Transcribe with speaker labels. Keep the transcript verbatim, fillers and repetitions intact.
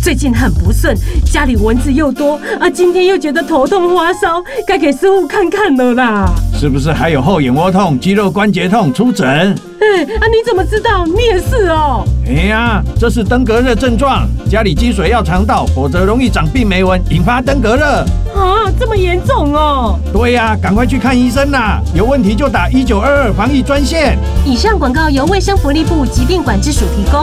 Speaker 1: 最近很不顺，家里蚊子又多啊，今天又觉得头痛发烧，该给师傅看看了啦。
Speaker 2: 是不是还有后眼窝痛、肌肉关节痛？出诊。
Speaker 1: 哎啊，你怎么知道？你也是哦。
Speaker 2: 哎呀，这是登革热症状，家里积水要常倒，否则容易长病媒蚊，引发登革热。
Speaker 1: 啊，这么严重哦？
Speaker 2: 对呀、啊，赶快去看医生啦！有问题就打一九二二防疫专线。
Speaker 1: 以上广告由卫生福利部疾病管制署提供。